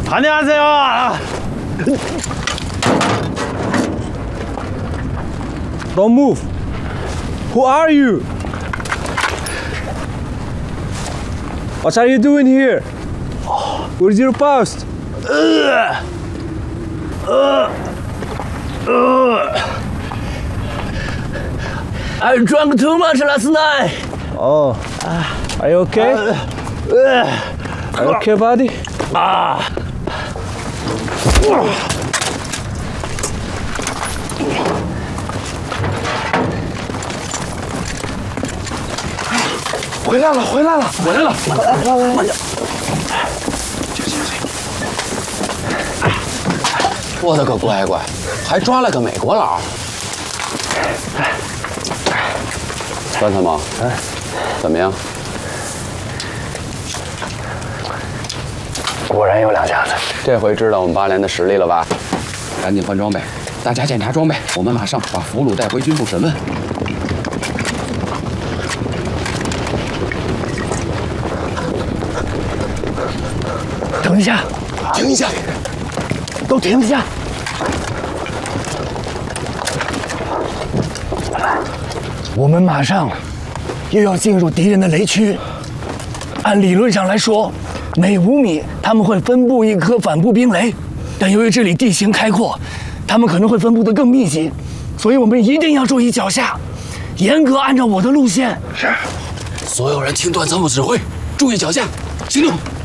안녕하세요. Don't move. Who are you? What are you doing here? Where's your post? I drank too much last night. Oh, are you okay? Are you okay, buddy? 回来了，回来了，回来了！慢点。 我的个乖乖，还抓了个美国佬！关特蒙，怎么样？ 果然有两下子。 这回知道我们8连的实力了吧？ 赶紧换装备，大家检查装备，我们马上把俘虏带回军部审问。 等一下， 停一下， 都停一下！我们马上又要进入敌人的雷区。按理论上来说，每5米他们会分布一颗反步兵雷，但由于这里地形开阔，他们可能会分布得更密集，所以我们一定要注意脚下，严格按照我的路线。是。 所有人听段参谋指挥，注意脚下，行动！